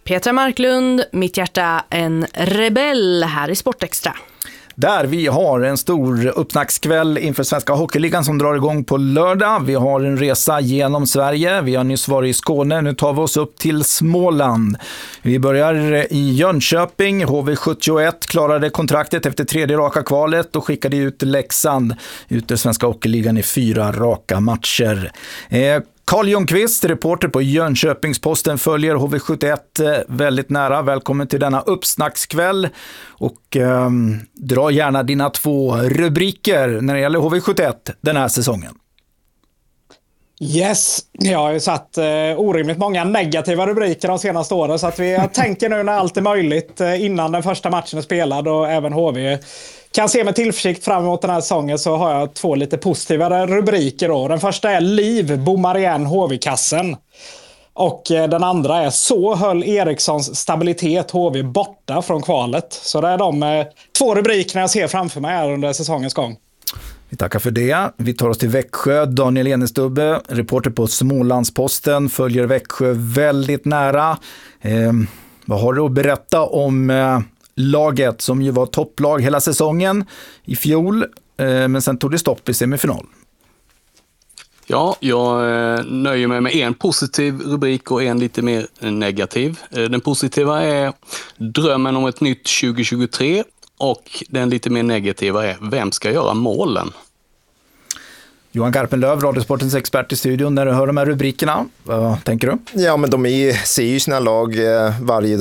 Petra Marklund, mitt hjärta en rebell här i Sportextra. Där vi har en stor uppsnackskväll inför Svenska Hockeyligan som drar igång på lördag. Vi har en resa genom Sverige. Vi har nyss varit i Skåne. Nu tar vi oss upp till Småland. Vi börjar i Jönköping. HV71 klarade kontraktet efter 3:e raka kvalet och skickade ut Leksand ut ur Svenska Hockeyligan i 4 raka matcher. Carl Ljungqvist, reporter på Jönköpingsposten, följer HV71 väldigt nära. Välkommen till denna uppsnackskväll och dra gärna dina 2 rubriker när det gäller HV71 den här säsongen. Yes, jag har ju satt orimligt många negativa rubriker de senaste åren, så att jag tänker nu när allt är möjligt innan den första matchen är spelad och även HV kan se med tillförsikt fram emot den här säsongen, så har jag 2 lite positivare rubriker då. Den första är Liv bommar igen HV-kassen. Och den andra är Så höll Erikssons stabilitet HV borta från kvalet. Så det är de 2 rubrikerna jag ser framför mig här under säsongens gång. Vi tackar för det. Vi tar oss till Växjö. Daniel Enestubbe, reporter på Smålandsposten, följer Växjö väldigt nära. Vad har du att berätta om laget som ju var topplag hela säsongen i fjol, men sen tog det stopp i semifinal? Ja, jag nöjer mig med en positiv rubrik och en lite mer negativ. Den positiva är drömmen om ett nytt 2023 och den lite mer negativa är vem ska göra målen? Johan Garpenlöv, Radiosportens expert i studion, när du hör de här rubrikerna, vad tänker du? Ja, men de ser ju sina lag varje